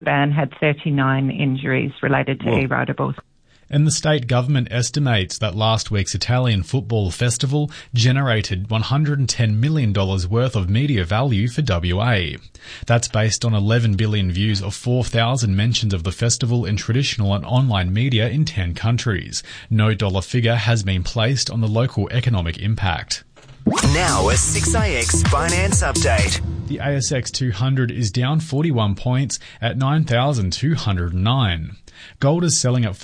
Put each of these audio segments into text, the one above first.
Van had 39 injuries related to e-ridables. And the state government estimates that last week's Italian football festival generated $110 million worth of media value for WA. That's based on 11 billion views of 4,000 mentions of the festival in traditional and online media in 10 countries. No dollar figure has been placed on the local economic impact. Now a 6AX Finance Update. The ASX 200 is down 41 points at 9,209. Gold is selling at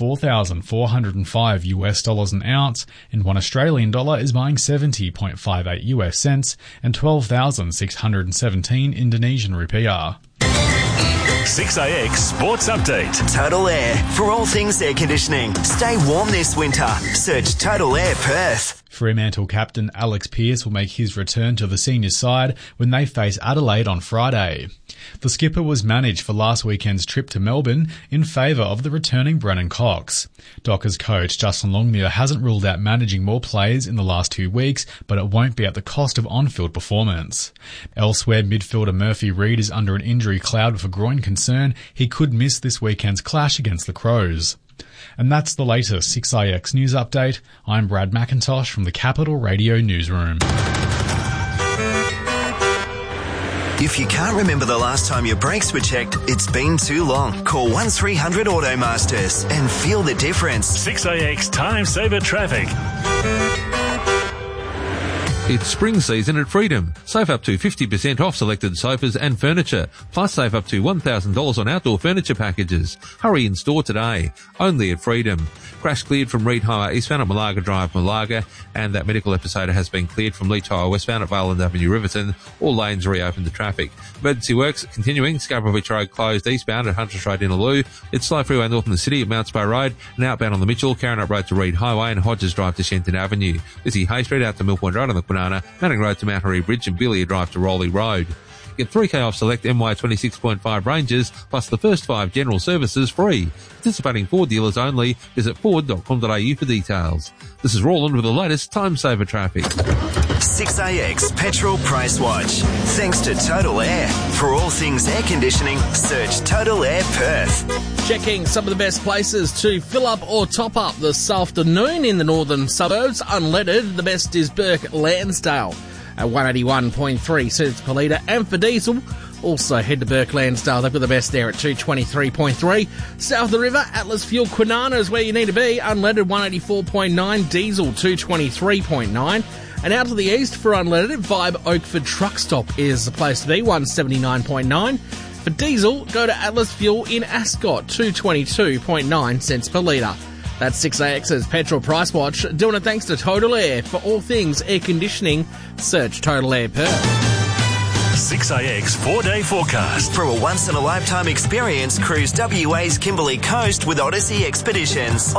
$4,405 an ounce, and one Australian dollar is buying 70.58 US cents and 12,617 Indonesian rupiah. 6AX Sports Update. Total Air. For all things air conditioning, stay warm this winter. Search Total Air Perth. Fremantle captain Alex Pearce will make his return to the senior side when they face Adelaide on Friday. The skipper was managed for last weekend's trip to Melbourne in favour of the returning Brennan Cox. Dockers coach Justin Longmuir hasn't ruled out managing more players in the last 2 weeks, but it won't be at the cost of on-field performance. Elsewhere, midfielder Murphy Reid is under an injury cloud with a groin concern. He could miss this weekend's clash against the Crows. And that's the latest 6IX News Update. I'm Brad McIntosh from the Capital Radio Newsroom. If you can't remember the last time your brakes were checked, it's been too long. Call 1300 Automasters and feel the difference. 6AX Time Saver Traffic. It's spring season at Freedom. Save up to 50% off selected sofas and furniture, plus save up to $1,000 on outdoor furniture packages. Hurry in store today. Only at Freedom. Crash cleared from Reed Highway eastbound at Malaga Drive, Malaga, and that medical episode has been cleared from Leach Highway westbound at Valeland Avenue, Riverton. All lanes reopened to traffic. Emergency works continuing. Scarborough Beach Road closed eastbound at Hunter's Road in Innaloo. It's slow freeway north in the city at Mount Spur Road and outbound on the Mitchell, Carrinup Road to Reed Highway and Hodges Drive to Shenton Avenue. Busy Hay Street out to Mill Point Road on the Kwinana, Manning Road to Mount Harry Bridge and Billia Drive to Rowley Road. Get 3K off select MY 26.5 ranges, plus the first 5 general services free. Participating Ford dealers only. Visit Ford.com.au for details. This is Roland with the latest time saver traffic. 6AX Petrol Price Watch. Thanks to Total Air. For all things air conditioning, search Total Air Perth. Checking some of the best places to fill up or top up this afternoon in the northern suburbs. Unleaded, the best is Burke Lansdale at 181.3 cents per litre. And for diesel, also head to Burke Lansdale. They've got the best there at 223.3. South of the river, Atlas Fuel Kwinana is where you need to be. Unleaded 184.9, diesel 223.9. And out to the east for unleaded, Vibe Oakford Truck Stop is the place to be, 179.9. For diesel, go to Atlas Fuel in Ascot, 222.9 cents per litre. That's 6AX's Petrol Price Watch, doing it thanks to Total Air. For all things air conditioning, search Total Air Perth. 6AX 4-day forecast. For a once-in-a-lifetime experience, cruise WA's Kimberley Coast with Odyssey Expeditions.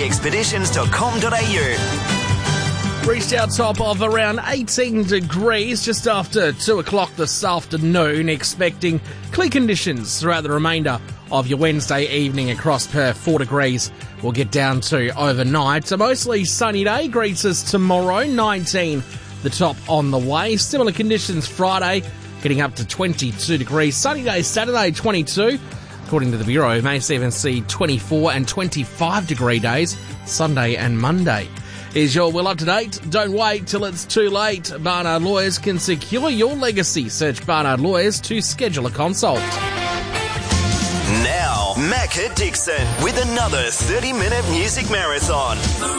odysseyexpeditions.com.au. Reached our top of around 18 degrees just after 2 o'clock this afternoon, expecting clear conditions throughout the remainder of your Wednesday evening across Perth. 4 degrees we'll get down to overnight. A mostly sunny day greets us tomorrow, 19 the top on the way. Similar conditions Friday, getting up to 22 degrees. Sunny day Saturday, 22. According to the Bureau, we may even see 24 and 25 degree days Sunday and Monday. Is your will up to date? Don't wait till it's too late. Barnard Lawyers can secure your legacy. Search Barnard Lawyers to schedule a consult. Now, Macca Dixon with another 30-minute music marathon.